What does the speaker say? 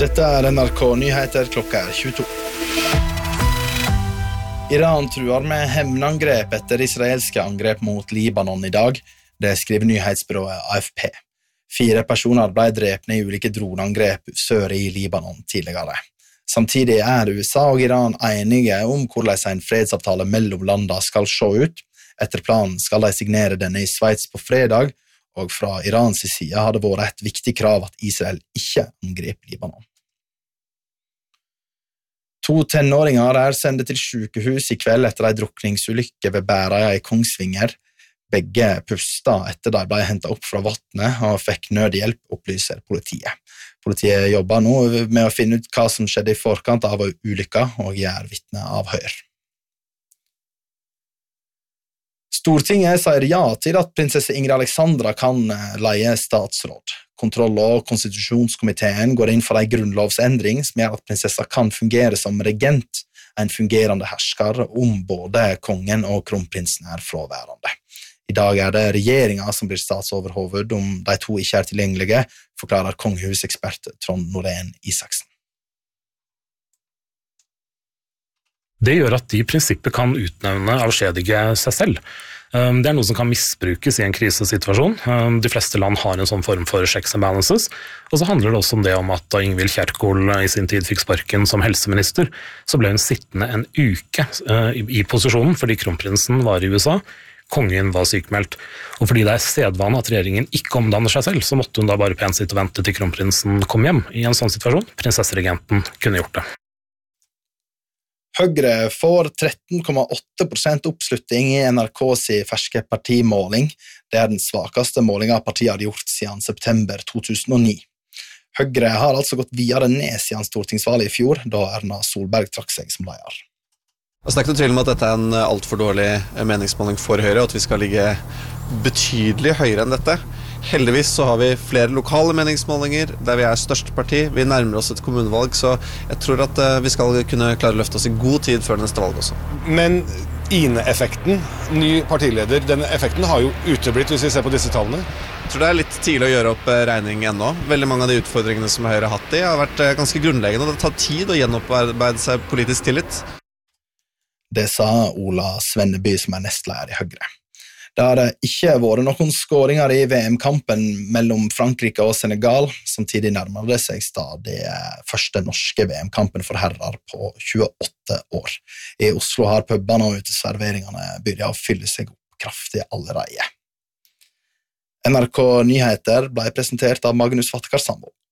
Dette NRK Nyheter, klokka 22. Iran truer med hevnangrep etter israelske angrep mot Libanon i dag. Det skriver nyhetsbyrået AFP. 4 personer ble drepne i ulike droneangrep sør i Libanon tidligere. Samtidig USA og Iran enige om hvordan en fredsavtale mellom landene skal se ut. Etter planen skal de signere denne i Sveits på fredag, og fra Irans side har det vært et viktig krav at Israel ikke angriper Libanon. 2 tenåringer sendt til sykehus i kveld etter en drukningsulykke ved Bæreia i Kongsvinger. Begge pustet etter de ble hentet opp fra vannet og fikk nødhjelp, opplyser politiet. Politiet jobber nå med å finne ut hva som skjedde i forkant av ulykka og gjør vitneavhør. Stortinget sier ja til at prinsesse Ingrid Alexandra kan leie statsråd. Kontroll- og konstitusjonskomiteen går inn for en grunnlovsendring som gjør at prinsessa kan fungere som regent, en fungerende hersker om både kongen og kronprinsen fraværende. I dag det regjeringen som blir statsoverhoved om de 2 ikke tilgjengelige, forklarer kongehusekspert Trond Norén Isaksen. Det gjør at de i prinsippet kan utnevne avskjedige seg selv. Det noe som kan misbrukes i en krisesituasjon. De fleste land har en sånn form for checks and balances, og så handler det også om det om at da Ingvild Kjerkol i sin tid fikk sparken som helseminister, så ble hun sittende en uke i posisjonen fordi kronprinsen var i USA, kongen var sykmeldt, og fordi det sedvane at regjeringen ikke omdanner seg selv, så måtte hun da bare pent sitte og vente til kronprinsen kom hjem i en sånn situasjon. Prinsesseregenten kunne gjort det. Høyre får 13,8% oppslutning i NRKs ferske partimåling. Det den svakeste målingen partiet har gjort siden september 2009. Høyre har altså gått videre ned siden stortingsvalget i fjor, da Erna Solberg trakk seg som leder. Det ikke noe tvil om at dette en alt for dårlig meningsmåling for Høyre, og at vi skal ligge betydelig høyere enn dette. Heldigvis så har vi flere lokale meningsmålinger der vi største parti. Vi nærmer oss et kommunevalg, så jeg tror at vi skal kunne klare å løfte oss i god tid før neste valg også. Men Ine-effekten, ny partileder, denne effekten har jo uteblitt hvis vi ser på disse tallene. Jeg tror det litt tidlig å gjøre opp regning ennå. Veldig mange av de utfordringene som Høyre har hatt har vært ganske grunnleggende, og det tar tid å gjenopparbeide seg politisk tillit. Det sa Ola Svenneby som nestleder i Høyre. Det har ikke vært noen skåringer i VM-kampen mellom Frankrike og Senegal. Samtidig nærmer det seg stadig første norske VM-kampen for herrer på 28 år. I Oslo har pubene og uteserveringene begynt å fylle seg opp kraftig allerede. NRK Nyheter ble presentert av Magnus Vattkar Sambo.